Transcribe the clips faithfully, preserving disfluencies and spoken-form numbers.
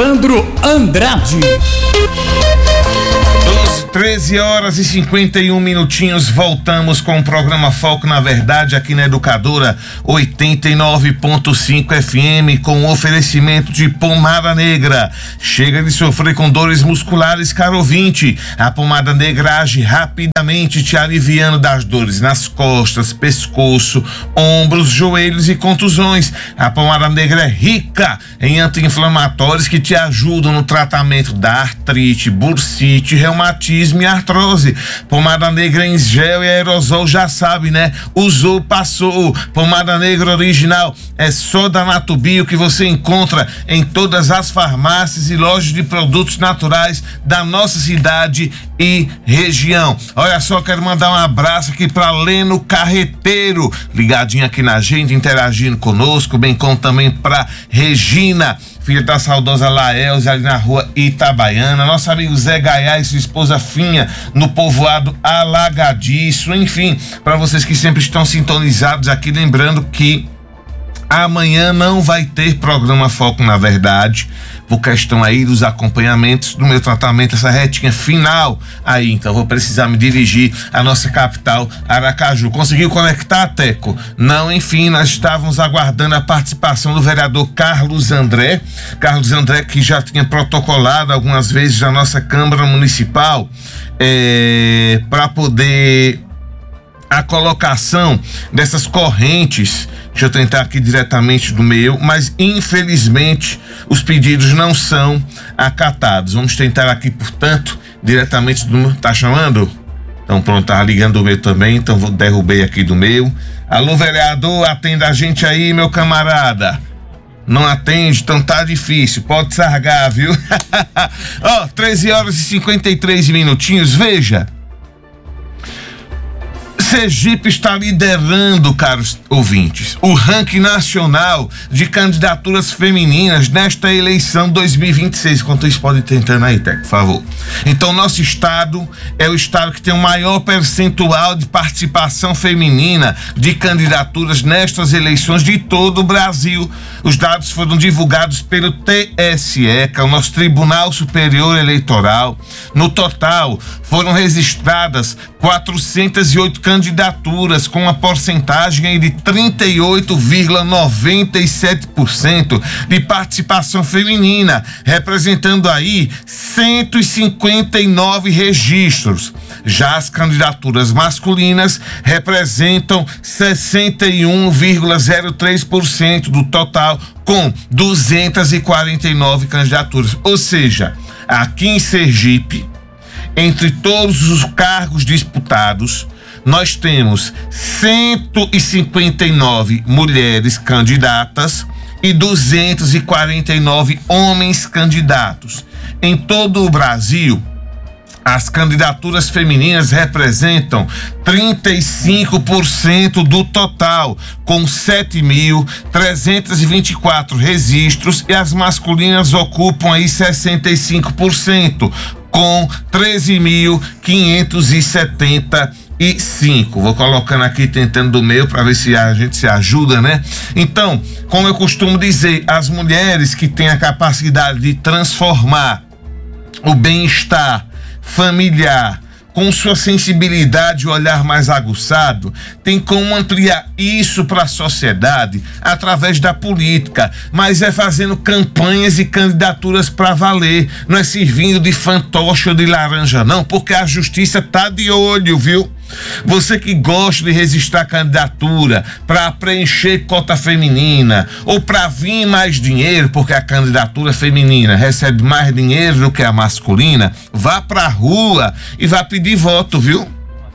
Evandro Andrade. treze horas e cinquenta e um minutinhos, voltamos com o programa Foco na Verdade aqui na Educadora oitenta e nove ponto cinco F M, com oferecimento de Pomada Negra. Chega de sofrer com dores musculares, caro ouvinte. A Pomada Negra age rapidamente, te aliviando das dores nas costas, pescoço, ombros, joelhos e contusões. A Pomada Negra é rica em anti-inflamatórios que te ajudam no tratamento da artrite, bursite, reumatismo e artrose. Pomada Negra em gel e aerosol, já sabe, né? Usou, passou. Pomada Negra original é só da Natubio, que você encontra em todas as farmácias e lojas de produtos naturais da nossa cidade e região. Olha só, quero mandar um abraço aqui para Leno Carreteiro, ligadinho aqui na gente, interagindo conosco, bem como também para Regina, filha da saudosa Laelze, ali na rua Itabaiana. Nosso amigo Zé Gaiá e sua esposa Finha, no povoado Alagadiço. Enfim, para vocês que sempre estão sintonizados aqui, lembrando que amanhã não vai ter programa Foco na Verdade, por questão aí dos acompanhamentos do meu tratamento, essa retinha final aí, então vou precisar me dirigir à nossa capital, Aracaju. Conseguiu conectar, Teco? Não, enfim, nós estávamos aguardando a participação do vereador Carlos André, Carlos André que já tinha protocolado algumas vezes na nossa Câmara Municipal, é, para poder a colocação dessas correntes. Deixa eu tentar aqui diretamente do meu, mas infelizmente os pedidos não são acatados. Vamos tentar aqui, portanto, diretamente do meu. Tá chamando? Então pronto, tá ligando o meu também, então vou derrubei aqui do meu. Alô, vereador, atenda a gente aí, meu camarada. Não atende, então tá difícil, pode sargar, viu? Ó, oh, treze horas e cinquenta e três minutinhos, veja. Sergipe está liderando, caros ouvintes, o ranking nacional de candidaturas femininas nesta eleição dois mil e vinte e seis. Enquanto isso, pode ir tentando aí, Teco, por favor. Então, nosso estado é o estado que tem o maior percentual de participação feminina de candidaturas nestas eleições de todo o Brasil. Os dados foram divulgados pelo T S E, que é o nosso Tribunal Superior Eleitoral. No total, foram registradas quatrocentas e oito candidaturas, com uma porcentagem aí de trinta e oito vírgula noventa e sete por cento de participação feminina, representando aí cento e cinquenta e nove registros. Já as candidaturas masculinas representam sessenta e um vírgula zero três por cento do total, com duzentas e quarenta e nove candidaturas. Ou seja, aqui em Sergipe, entre todos os cargos disputados, nós temos cento e cinquenta e nove mulheres candidatas e duzentos e quarenta e nove homens candidatos. Em todo o Brasil, as candidaturas femininas representam trinta e cinco por cento do total, com sete mil trezentos e vinte e quatro registros, e as masculinas ocupam aí sessenta e cinco por cento, com treze mil quinhentos e setenta e cinco. Vou colocando aqui, tentando do meu, para ver se a gente se ajuda, né? Então, como eu costumo dizer, as mulheres que têm a capacidade de transformar o bem-estar familiar com sua sensibilidade e olhar mais aguçado, tem como ampliar isso para a sociedade através da política, mas é fazendo campanhas e candidaturas para valer, não é servindo de fantoche ou de laranja não, porque a justiça tá de olho, viu? Você que gosta de registrar candidatura para preencher cota feminina ou para vir mais dinheiro, porque a candidatura feminina recebe mais dinheiro do que a masculina, vá pra rua e vá pedir voto, viu?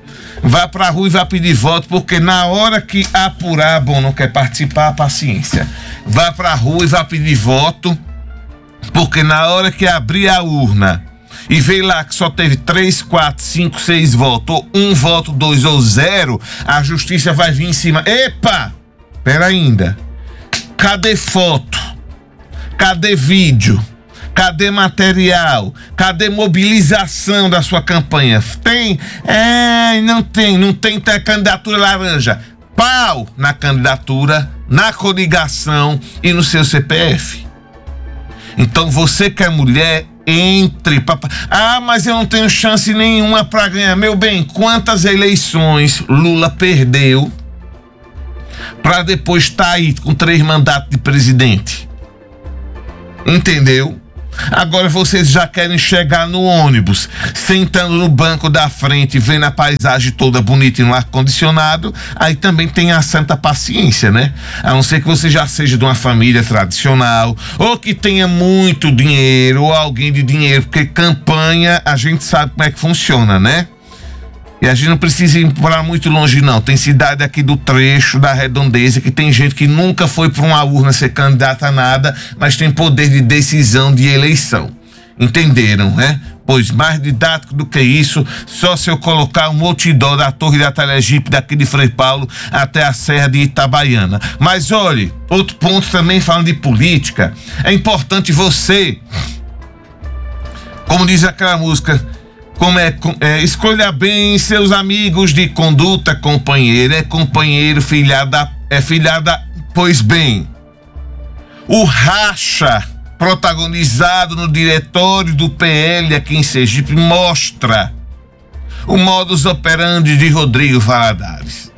Vá pra rua e vá pedir voto, porque na hora que apurar, bom, não quer participar, paciência. Vá pra rua e vá pedir voto, porque na hora que abrir a urna e veio lá que só teve três, quatro, cinco, seis votos, ou um voto, dois ou zero, a justiça vai vir em cima. Epa! Pera ainda. Cadê foto? Cadê vídeo? Cadê material? Cadê mobilização da sua campanha? Tem? É, não tem. Não tem, tem a candidatura laranja. Pau na candidatura, na coligação e no seu C P F. Então você que é mulher, entre. Pra... Ah, mas eu não tenho chance nenhuma para ganhar. Meu bem, quantas eleições Lula perdeu para depois estar aí com três mandatos de presidente? Entendeu? Agora vocês já querem chegar no ônibus, sentando no banco da frente, vendo a paisagem toda bonita e no ar-condicionado. Aí também tem a santa paciência, né? A não ser que você já seja de uma família tradicional, ou que tenha muito dinheiro, ou alguém de dinheiro, porque campanha a gente sabe como é que funciona, né? E a gente não precisa ir para muito longe, não. Tem cidade aqui do trecho, da redondeza, que tem gente que nunca foi para uma urna ser candidata a nada, mas tem poder de decisão de eleição. Entenderam, né? Pois mais didático do que isso, só se eu colocar um outdoor da Torre da Telegipe daqui de Frei Paulo até a Serra de Itabaiana. Mas olhe, outro ponto também falando de política, é importante você, como diz aquela música, Como é, é, escolha bem seus amigos de conduta, companheiro. É companheiro, filhada, é filhada, pois bem. O racha protagonizado no diretório do P L aqui em Sergipe mostra o modus operandi de Rodrigo Valadares.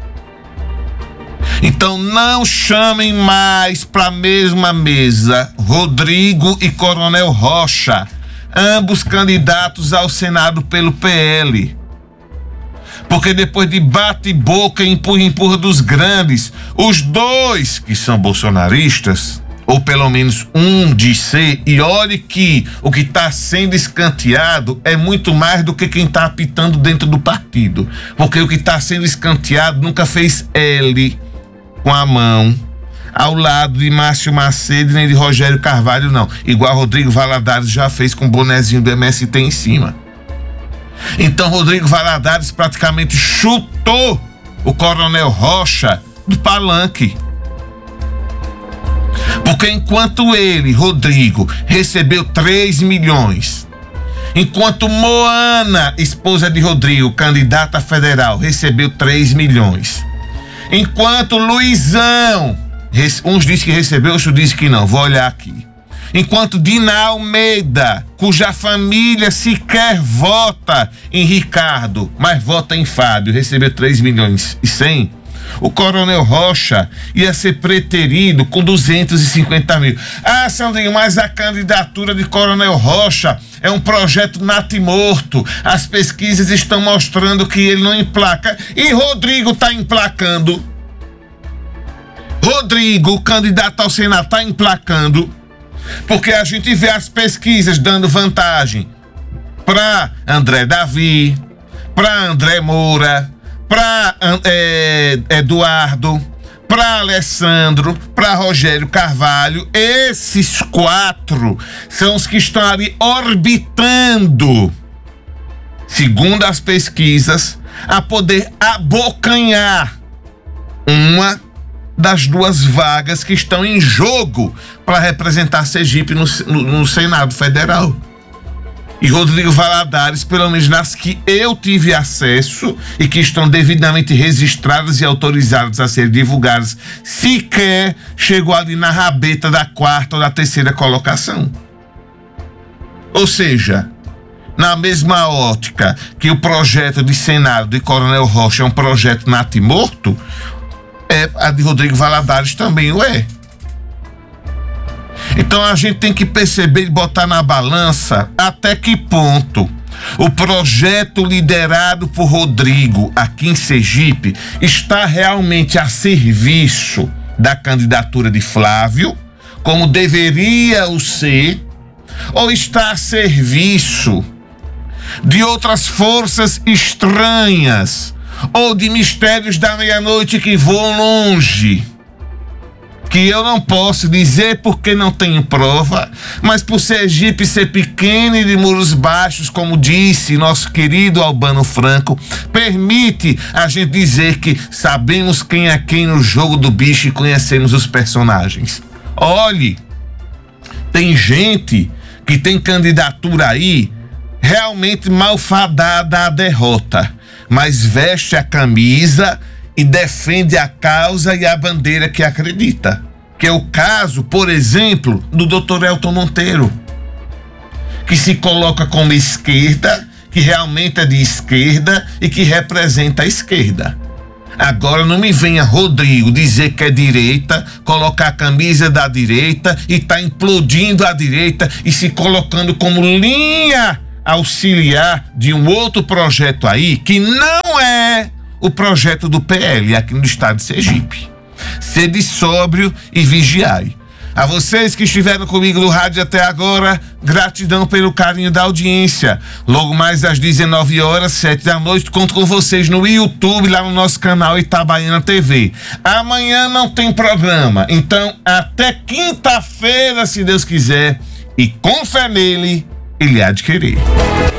Então não chamem mais para a mesma mesa Rodrigo e Coronel Rocha, ambos candidatos ao Senado pelo P L. Porque depois de bate-boca e empurra-empurra dos grandes, os dois que são bolsonaristas, ou pelo menos um de ser, e olhe que o que está sendo escanteado é muito mais do que quem está apitando dentro do partido. Porque o que está sendo escanteado nunca fez L com a mão ao lado de Márcio Macedo nem de Rogério Carvalho, não. Igual Rodrigo Valadares já fez com o bonezinho do M S T em cima. Então Rodrigo Valadares praticamente chutou o Coronel Rocha do palanque. Porque enquanto ele, Rodrigo, recebeu três milhões, enquanto Moana, esposa de Rodrigo, candidata federal, recebeu três milhões, enquanto Luizão, uns dizem que recebeu, outros dizem que não. Vou olhar aqui. Enquanto Dina Almeida, cuja família sequer vota em Ricardo, mas vota em Fábio, recebeu três milhões e cem. O Coronel Rocha ia ser preterido com duzentos e cinquenta mil. Ah, Sandrinho, mas a candidatura de Coronel Rocha é um projeto natimorto. As pesquisas estão mostrando que ele não emplaca. E Rodrigo está emplacando. Rodrigo, candidato ao Senado, está emplacando, porque a gente vê as pesquisas dando vantagem para André Davi, para André Moura, para é, Eduardo, para Alessandro, para Rogério Carvalho. Esses quatro são os que estão ali orbitando, segundo as pesquisas, a poder abocanhar uma das duas vagas que estão em jogo para representar Sergipe no, no, no Senado Federal. E Rodrigo Valadares, pelo menos nas que eu tive acesso e que estão devidamente registradas e autorizadas a serem divulgadas, sequer chegou ali na rabeta da quarta ou da terceira colocação. Ou seja, na mesma ótica que o projeto de Senado de Coronel Rocha é um projeto natimorto, é, a de Rodrigo Valadares também o é. Então a gente tem que perceber e botar na balança até que ponto o projeto liderado por Rodrigo aqui em Sergipe está realmente a serviço da candidatura de Flávio, como deveria o ser, ou está a serviço de outras forças estranhas ou de mistérios da meia-noite que voam longe, que eu não posso dizer porque não tenho prova, mas por Sergipe ser pequeno e de muros baixos, como disse nosso querido Albano Franco, permite a gente dizer que sabemos quem é quem no jogo do bicho e conhecemos os personagens. Olhe, tem gente que tem candidatura aí realmente malfadada à derrota, mas veste a camisa e defende a causa e a bandeira que acredita. que é o caso, por exemplo, do doutor Elton Monteiro, que se coloca como esquerda, que realmente é de esquerda e que representa a esquerda. Agora não me venha, Rodrigo, dizer que é direita, colocar a camisa da direita e tá implodindo a direita e se colocando como linha auxiliar de um outro projeto aí, que não é o projeto do P L aqui no estado de Sergipe. Sede sóbrio e vigiai. A vocês que estiveram comigo no rádio até agora, gratidão pelo carinho da audiência. Logo mais às dezenove horas, sete da noite, conto com vocês no YouTube, lá no nosso canal Itabaiana T V. Amanhã não tem programa, então até quinta-feira, se Deus quiser, e com fé nele, ele há de querer.